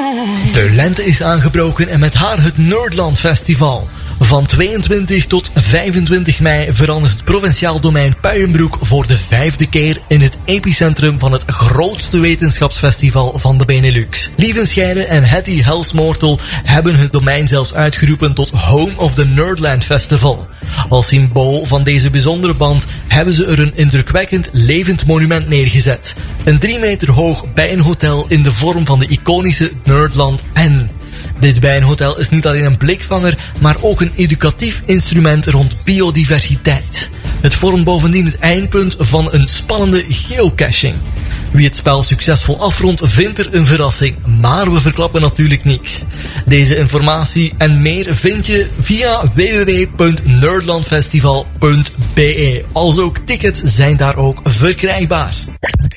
De lente is aangebroken en met haar het Nerdland Festival. Van 22 tot 25 mei verandert het provinciaal domein Puijenbroek voor de 5e keer in het epicentrum van het grootste wetenschapsfestival van de Benelux. Lievenscheire en Hetty Helsmoortel hebben het domein zelfs uitgeroepen tot Home of the Nerdland Festival. Als symbool van deze bijzondere band hebben ze er een indrukwekkend levend monument neergezet. Een 3 meter hoog bijenhotel in de vorm van de iconische Nerdland N. Dit bijenhotel is niet alleen een blikvanger, maar ook een educatief instrument rond biodiversiteit. Het vormt bovendien het eindpunt van een spannende geocaching. Wie het spel succesvol afrondt, vindt er een verrassing, maar we verklappen natuurlijk niks. Deze informatie en meer vind je via www.nerdlandfestival.be. Als ook tickets zijn daar ook verkrijgbaar.